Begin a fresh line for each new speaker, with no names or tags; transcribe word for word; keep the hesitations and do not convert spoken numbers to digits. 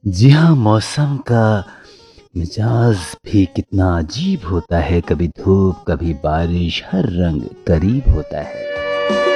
जी हाँ, मौसम का मिजाज भी कितना अजीब होता है, कभी धूप, कभी बारिश, हर रंग करीब होता है।